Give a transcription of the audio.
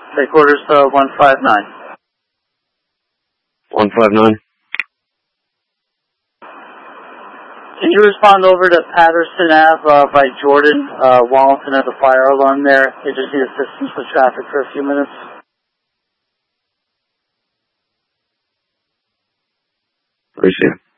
Take orders 159. 159. Can you respond over to Patterson Ave by Jordan? Wallington has a fire alarm there. They just need assistance with traffic for a few minutes. Appreciate it.